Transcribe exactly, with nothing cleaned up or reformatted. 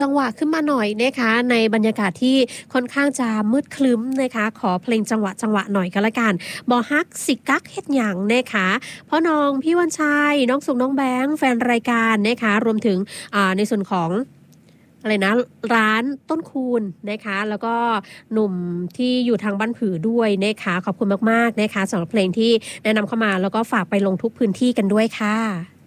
จังหวะขึ้นมาหน่อยนะคะในบรรยากาศที่ค่อนข้างจะมืดครึ้มนะคะขอเพลงจังหวะจังหวะหน่อยก็แล้วกันบ่ฮักสิกักเฮ็ดหยังนะคะพ่อน้องพี่วันชัยน้องสุงน้องแบงค์แฟนรายการนะคะรวมถึงอ่าในส่วนของอะไรนะร้านต้นคูณนะคะแล้วก็หนุ่มที่อยู่ทางบ้านผือด้วยนะคะขอบคุณมากๆนะคะสำหรับเพลงที่แนะนำเข้ามาแล้วก็ฝากไปลงทุกพื้นที่กันด้วยค่ะ